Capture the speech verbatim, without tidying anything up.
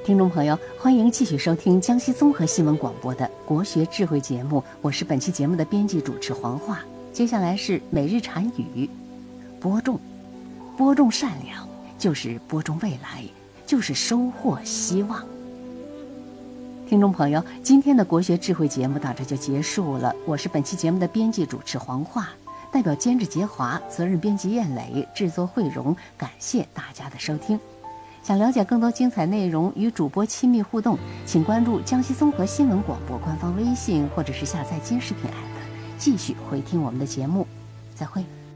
听众朋友，欢迎继续收听江西综合新闻广播的国学智慧节目，我是本期节目的编辑主持黄华。接下来是每日禅语，播种，播种善良，就是播种未来，就是收获希望。听众朋友，今天的国学智慧节目到这就结束了，我是本期节目的编辑主持黄华，代表监制杰华，责任编辑燕磊，制作慧荣，感谢大家的收听。想了解更多精彩内容，与主播亲密互动，请关注江西综合新闻广播官方微信，或者是下载金视频 A P P， 继续回听我们的节目。再会。